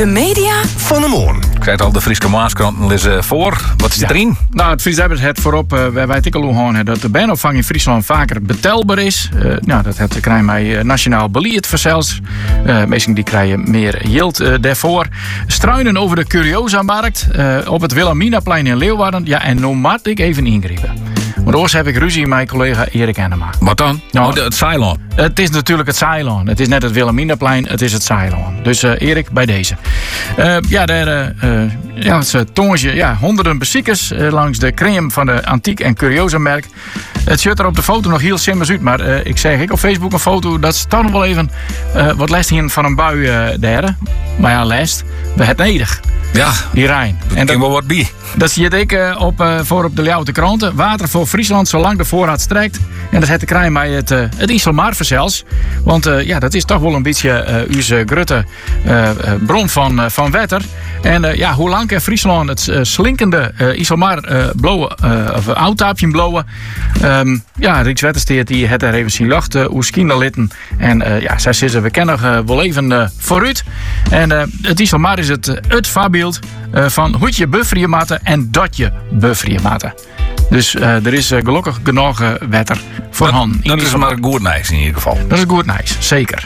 De media van de morgen. Ik zei het al, de Friese Maaskranten lezen voor. Wat is erin? Nou, het Fries hebben het voorop. Wij weten al hoe dat de bijeenopvang in Friesland vaker betelbaar is. Dat krijgen wij nationaal beleid verzels. Mensen die krijgen meer yield daarvoor. Struinen over de Curiosa-markt op het Wilhelminaplein in Leeuwarden. Ja, en nou moet ik even ingrijpen. Maar oors heb ik ruzie met mijn collega Erik Enema. Wat dan? Nou, het Ceylon. Het is natuurlijk het Ceylon. Het is net het Wilhelminaplein, het is het Ceylon. Dus Erik, bij deze. Het tongetje, honderden bezoekers langs de crème van de Antiek en Curiosa-merk. Het ziet er op de foto nog heel simpel uit. Maar ik zeg op Facebook een foto, dat is toch nog wel even wat last hier van een bui daar. Maar ja, last, we het nedig. Ja, die Rijn. En dat wel wat bij. Dat zie ik voor op de Leeuwarden kranten. Water voor Friesland zolang de voorraad strekt. En dat het krijgen bij het IJsselmaar verzels. Want dat is toch wel een beetje onze grote bron van water. En hoe lang kan Friesland het slinkende IJsselmaar blowen, of oudtaapje blowen. Rijkswaterstaat die het er even zien lacht, hoe skinderlitten. En zij zeggen, we kennen wel even vooruit. En het IJsselmaar is het voorbeeld van hoe je bufferen maten en dat je bufferen maten. Dus er is gelukkig genoeg water voor hand. Dat is maar goed nice in ieder geval. Dat is goed nice, zeker.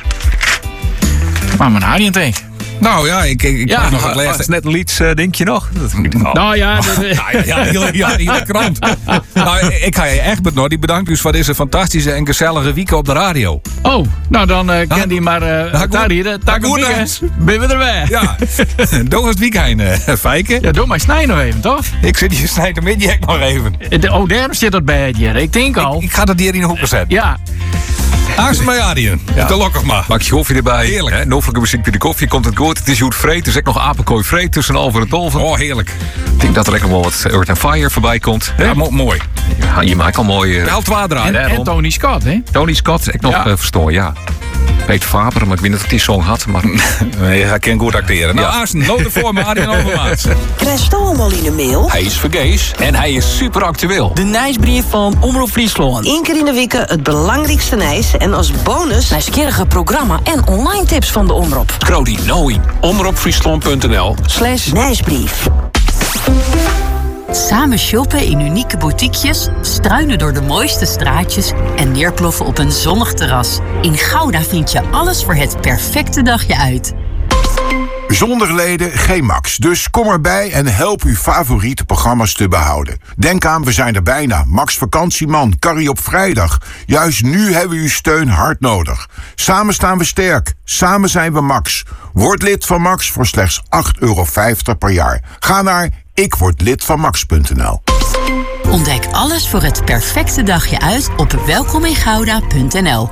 Maar mijn haar niet tegen. Nou ja, ik nog het lezen. Is net een lied, denk je nog? Nou ja, hele krant. Nou, ik ga je echt bedankt dus voor deze fantastische en gezellige week op de radio. Oh, nou dan ken die maar daar hier. Ben we er weer. Ja, doe het weekend, Fijke. Ja, doe maar snij nog even, toch? Ik zit hier snijden met je nog even. Daar zit dat bij het hier. Ik denk al. Ik ga dat hier in de hoek zetten. Ja. Aars mij Adrien. Te lokkig maar. Maak je koffie erbij. Heerlijk. Noffelijke muziek bij de koffie. Komt het goed. Het is goed vreed. Er is ook nog apenkooi vreed tussen Alver en Tolven. Oh, heerlijk. Ik denk dat er ook nog wel wat Earth and Fire voorbij komt. Ja, mooi. Ja, je maakt al mooi. Held waardraai. En Tony Scott, hè? Tony Scott, ik nog verstoor, ja. Peter Faber, maar ik weet niet of hij zo'n had. Maar nee, hij kan goed acteren. Nou, Aarsen, loop ervoor, maar Adrien Overmaat. Krijg je allemaal in de mail? Hij is vergees en hij is super actueel. De nieuwsbrief van Omroep Friesland. Eén keer in de week het belangrijkste nieuws. En als bonus nieuwsgierige programma en online tips van de omroep. Krodi Noi. omroepfriesland.nl/nieuwsbrief. Samen shoppen in unieke boutiquejes, struinen door de mooiste straatjes en neerploffen op een zonnig terras. In Gouda vind je alles voor het perfecte dagje uit. Zonder leden geen Max. Dus kom erbij en help uw favoriete programma's te behouden. Denk aan, we zijn er bijna. Max Vakantieman, Carrie op vrijdag. Juist nu hebben we uw steun hard nodig. Samen staan we sterk. Samen zijn we Max. Word lid van Max voor slechts €8,50 per jaar. Ga naar ikwordlidvanmax.nl. Ontdek alles voor het perfecte dagje uit op welkomingouda.nl.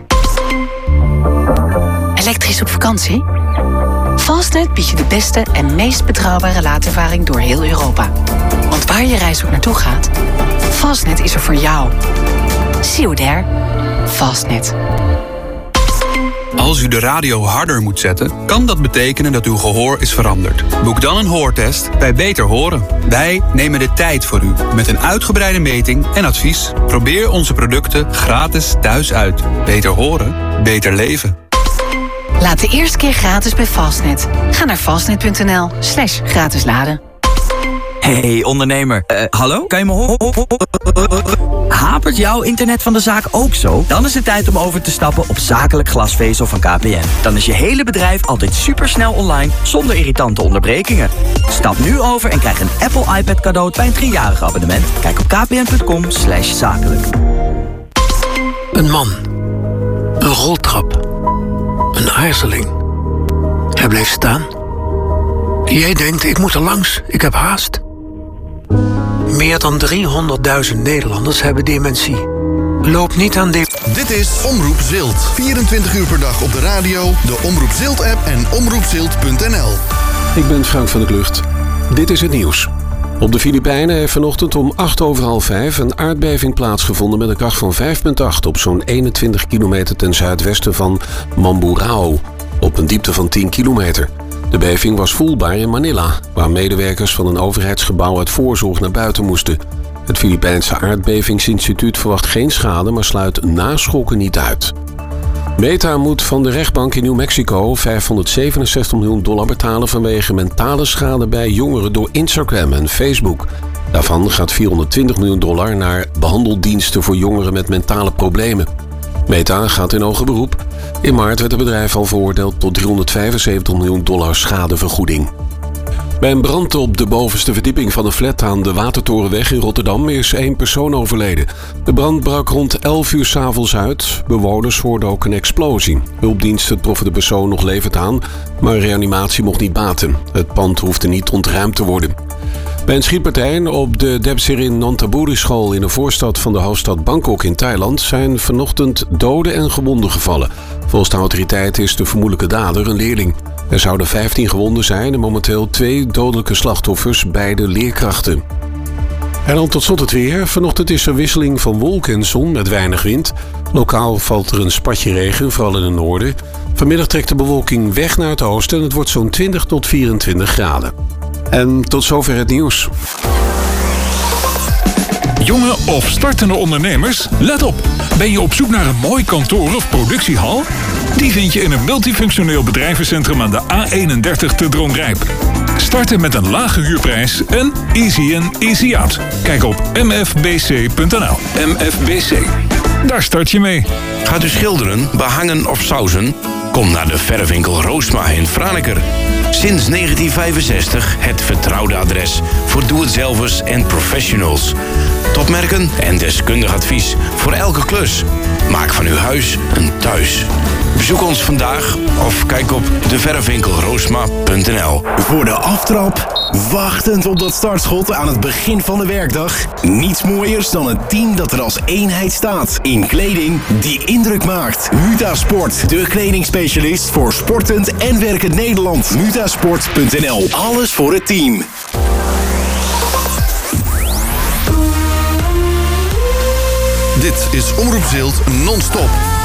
Elektrisch op vakantie? Fastnet biedt je de beste en meest betrouwbare laadervaring door heel Europa. Want waar je reis ook naartoe gaat, Fastnet is er voor jou. See you there. Fastnet. Als u de radio harder moet zetten, kan dat betekenen dat uw gehoor is veranderd. Boek dan een hoortest bij Beter Horen. Wij nemen de tijd voor u met een uitgebreide meting en advies. Probeer onze producten gratis thuis uit. Beter horen, beter leven. Laat de eerste keer gratis bij Fastnet. Ga naar fastnet.nl/gratis laden. Hey ondernemer, hallo? Kan je me horen? Hapert jouw internet van de zaak ook zo? Dan is het tijd om over te stappen op zakelijk glasvezel van KPN. Dan is je hele bedrijf altijd supersnel online, zonder irritante onderbrekingen. Stap nu over en krijg een Apple iPad cadeau bij een 3-jarig abonnement. Kijk op kpn.com/zakelijk. Een man. Een roltrap. Een aarzeling. Hij bleef staan. Jij denkt, ik moet er langs, ik heb haast. Meer dan 300.000 Nederlanders hebben dementie. Loop niet aan Dit is Omroep Zilt. 24 uur per dag op de radio, de Omroep Zilt-app en omroepzilt.nl. Ik ben Frank van der Klucht. Dit is het nieuws. Op de Filipijnen heeft vanochtend om 5:08 een aardbeving plaatsgevonden met een kracht van 5,8 op zo'n 21 kilometer ten zuidwesten van Mamburao, op een diepte van 10 kilometer. De beving was voelbaar in Manila, waar medewerkers van een overheidsgebouw uit voorzorg naar buiten moesten. Het Filipijnse aardbevingsinstituut verwacht geen schade, maar sluit naschokken niet uit. Meta moet van de rechtbank in New Mexico $567 miljoen betalen vanwege mentale schade bij jongeren door Instagram en Facebook. Daarvan gaat $420 miljoen naar behandeldiensten voor jongeren met mentale problemen. Meta gaat in hoger beroep. In maart werd het bedrijf al veroordeeld tot $375 miljoen schadevergoeding. Bij een brand op de bovenste verdieping van een flat aan de Watertorenweg in Rotterdam is 1 persoon overleden. De brand brak rond 11 uur 's avonds uit. Bewoners hoorden ook een explosie. Hulpdiensten troffen de persoon nog levend aan, maar reanimatie mocht niet baten. Het pand hoefde niet ontruimd te worden. Bij een schietpartij op de Depsirin Nonthaburi school in de voorstad van de hoofdstad Bangkok in Thailand zijn vanochtend doden en gewonden gevallen. Volgens de autoriteiten is de vermoedelijke dader een leerling. Er zouden 15 gewonden zijn en momenteel 2 dodelijke slachtoffers, beide leerkrachten. En dan tot slot het weer. Vanochtend is er wisseling van wolken en zon met weinig wind. Lokaal valt er een spatje regen, vooral in het noorden. Vanmiddag trekt de bewolking weg naar het oosten en het wordt zo'n 20 tot 24 graden. En tot zover het nieuws. Jonge of startende ondernemers, let op. Ben je op zoek naar een mooi kantoor of productiehal? Die vind je in een multifunctioneel bedrijvencentrum aan de A31 te Droomrijp. Starten met een lage huurprijs en easy in, easy out. Kijk op mfbc.nl. MFBC. Daar start je mee. Gaat u schilderen, behangen of sausen? Kom naar de verfwinkel Roosma in Franeker. Sinds 1965 het vertrouwde adres voor doe-het-zelvers en professionals. Topmerken en deskundig advies voor elke klus. Maak van uw huis een thuis. Bezoek ons vandaag of kijk op deverfwinkelroosma.nl. Voor de aftrap, wachtend op dat startschot aan het begin van de werkdag. Niets mooiers dan een team dat er als eenheid staat. In kleding die indruk maakt. Mutasport, de kledingspecialist voor sportend en werkend Nederland. Mutasport.nl, alles voor het team. Dit is Omroep Zilt non-stop.